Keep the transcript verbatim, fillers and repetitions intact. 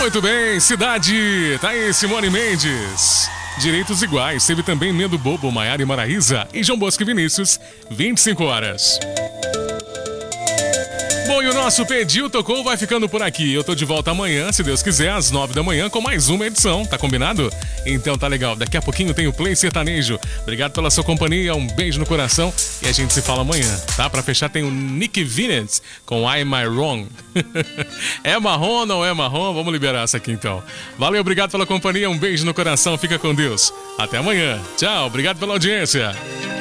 Muito bem, cidade. Tá aí Simone Mendes. Direitos iguais. Teve também Medo Bobo, Maiara e Maraísa e João Bosco e Vinícius. vinte e cinco horas. Bom, e o nosso Pediu, Tocou vai ficando por aqui. Eu tô de volta amanhã, se Deus quiser, às nove da manhã, com mais uma edição, tá combinado? Então tá legal, daqui a pouquinho tem o Play Sertanejo. Obrigado pela sua companhia, um beijo no coração e a gente se fala amanhã, tá? Pra fechar tem o Nick Vinitz com Am I Wrong? É marrom ou não é marrom? Vamos liberar essa aqui então. Valeu, obrigado pela companhia, um beijo no coração, fica com Deus. Até amanhã, tchau, obrigado pela audiência.